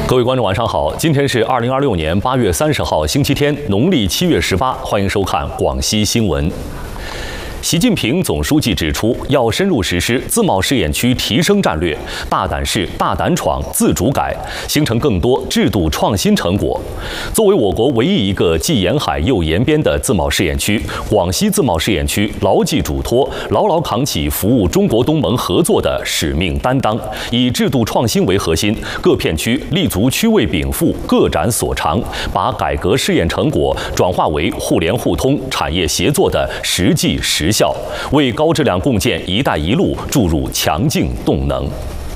各位观众，晚上好！今天是2026年8月30号，星期天，农历7月18，欢迎收看广西新闻。习近平总书记指出，要深入实施自贸试验区提升战略，大胆试、大胆闯、自主改，形成更多制度创新成果。作为我国唯一一个既沿海又沿边的自贸试验区，广西自贸试验区牢记嘱托，牢牢扛起服务中国东盟合作的使命担当，以制度创新为核心，各片区立足区位禀赋，各展所长，把改革试验成果转化为互联互通、产业协作的实际实效，为高质量共建“一带一路”注入强劲动能。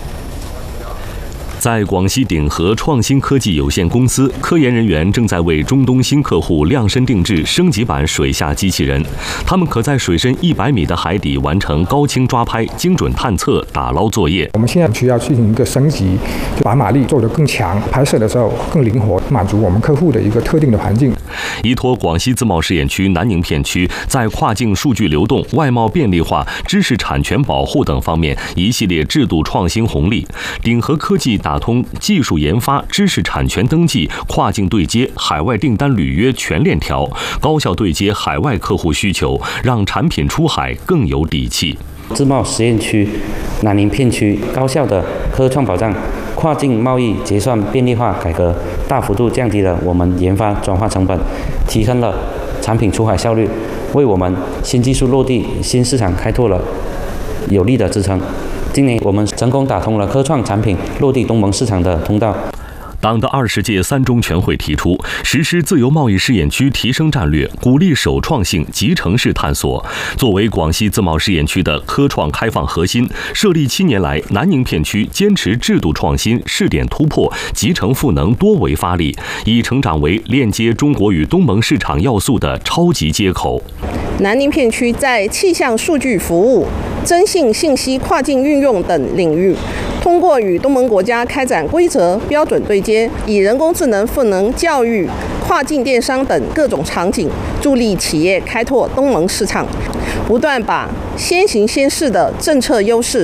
在广西鼎和创新科技有限公司，科研人员正在为中东新客户量身定制升级版水下机器人。他们可在水深100米的海底完成高清抓拍、精准探测、打捞作业。 我们现在需要进行一个升级，就把马力做得更强，拍摄的时候更灵活，满足我们客户的一个特定的环境。 依托广西自贸试验区南宁片区在跨境数据流动、外贸便利化、知识产权保护等方面一系列制度创新红利，鼎和科技打通技术研发、知识产权登记、跨境对接、海外订单履约全链条，高效对接海外客户需求，让产品出海更有底气。 自贸实验区南宁片区高效的科创保障、跨境贸易结算便利化改革，大幅度降低了我们研发转化成本，提升了产品出海效率，为我们新技术落地、新市场开拓了有力的支撑。今年我们成功打通了科创产品落地东盟市场的通道。 党的20届3中全会提出，实施自由贸易试验区提升战略，鼓励首创性集成式探索。作为广西自贸试验区的科创开放核心，设立7年来，南宁片区坚持制度创新、试点突破、集成赋能多维发力，已成长为链接中国与东盟市场要素的超级接口。 南宁片区在气象数据服务、征信信息跨境运用等领域，通过与东盟国家开展规则标准对接，以人工智能赋能教育、跨境电商等各种场景，助力企业开拓东盟市场，不断把先行先试的政策优势